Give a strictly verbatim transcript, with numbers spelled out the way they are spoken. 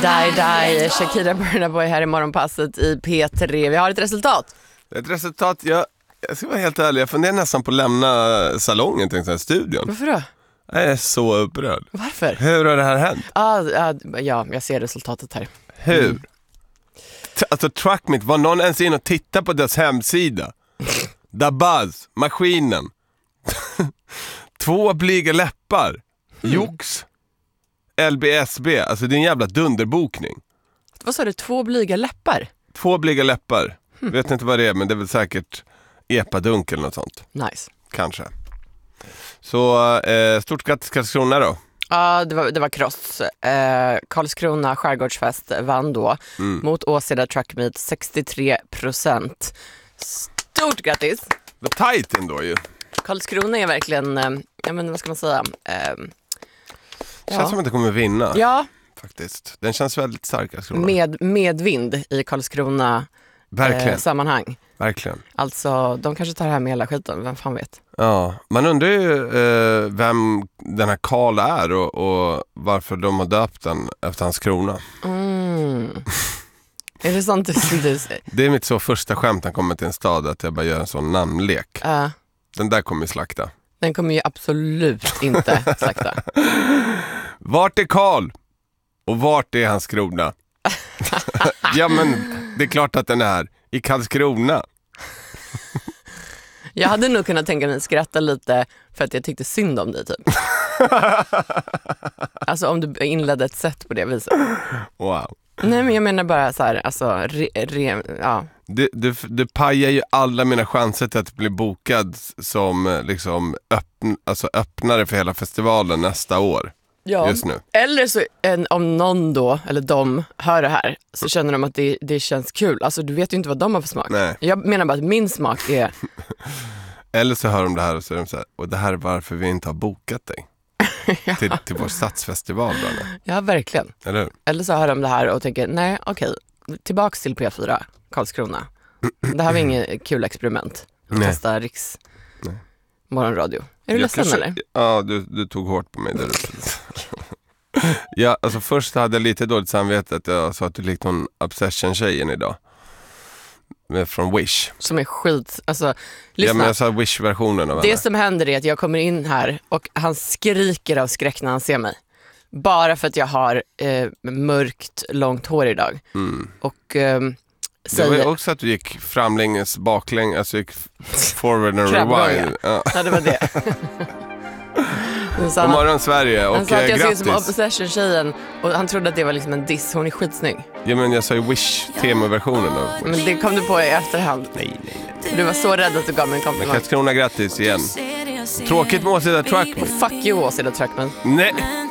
Die Die, Shakira Burna Boy här i morgonpasset i P tre. Vi har ett resultat. Ett resultat, jag, jag ska vara helt ärlig, jag funderar nästan på att lämna salongen till den här studion. Varför då? Jag är så upprörd. Varför? Hur har det här hänt? Ah, ah, ja, jag ser resultatet här. Hur? Mm. T- alltså Trackmeet, var någon ens in och titta på deras hemsida? Da Buzz, maskinen. Två blyga läppar. Mm. Jox. L B S B, alltså det är en jävla dunderbokning. Vad sa du, två blyga läppar? Två blyga läppar. Mm. Vet inte vad det är, men det är väl säkert epadunk eller något sånt. Nice. Kanske. Så eh, stort grattis Karlskrona då. Ja, det var, det var kross. Eh, Karlskrona Skärgårdsfest vann då mm. mot Åseda Trackmeet sextiotre procent. Stort grattis. Vad tajt ändå ju. Karlskrona är verkligen, eh, ja men vad ska man säga? Eh, det känns ja. som att det kommer vinna. Ja. Faktiskt. Den känns väldigt stark Karlskrona. Med, medvind i Karlskrona eh, sammanhang. Verkligen. Alltså, de kanske tar hem hela skiten, vem fan vet. Ja, man undrar ju eh, vem den här Karl är och, och varför de har döpt den efter hans krona. Mm. Är det sånt du säger? Det är mitt så första skämt han kommer till en stad, att jag bara gör en sån namnlek. Uh, den där kommer ju slakta. Den kommer ju absolut inte slakta. Vart är Karl? Och vart är hans krona? Ja, men det är klart att den är i Karlskrona. Jag hade nog kunnat tänka mig skratta lite för att jag tyckte synd om dig typ. Alltså om du inledde ett sätt på det viset. Wow. Nej, men jag menar bara så här, alltså re, re, ja. Du, du, du pajar ju alla mina chanser till att bli bokad som liksom öppn, alltså öppnare för hela festivalen nästa år. Ja. Just nu. Eller så en, om någon då, eller de hör det här, så känner de att det, det känns kul. Alltså du vet ju inte vad de har för smak. Nej. Jag menar bara att min smak är... Eller så hör de det här och så är de så här, och det här är varför vi inte har bokat dig. Ja. till, till vår stadsfestival då, eller? Ja, verkligen. Eller? Eller så hör de det här och tänker, nej okej, tillbaks till P fyra, Karlskrona. Det här var inget kul experiment. Att nej. Testa Riks nej. Morgonradio. Är du jag ledsen kanske, eller? Ja, du, du tog hårt på mig där uppe. Ja, alltså först hade jag lite dåligt samvete att jag sa att du liknade en Obsession-tjejen idag. Från Wish. Som är skit, alltså lyssna. Ja, men jag sa Wish-versionen av det henne. som händer är att jag kommer in här och han skriker av skräck när han ser mig. Bara för att jag har eh, mörkt, långt hår idag. Mm. Och eh, säger... Det var ju också att du gick framlänges, baklänges, alltså gick forward and rewind. Ja. Ja, det var det. God morgon Sverige och han sa att jag grattis. ser ut som Obsession-tjejen och han trodde att det var liksom en diss. Hon är skitsnygg. Ja, men jag sa ju Wish-temaversionen då. Men det kom du på i efterhand. Nej, nej, nej. Du var så rädd att du gav mig en komplimang. Karlskrona, grattis igen. Tråkigt med Åseda Trackman. Fuck you Åseda Trackman. Nej.